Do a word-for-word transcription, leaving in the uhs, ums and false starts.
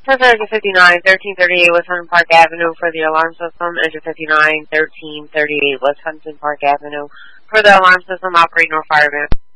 First Engine fifty-nine, thirteen thirty-eight West Huntington Park Avenue for the alarm system. Engine fifty-nine, thirteen thirty-eight West Huntington Park Avenue for the alarm system. Operate no fireman.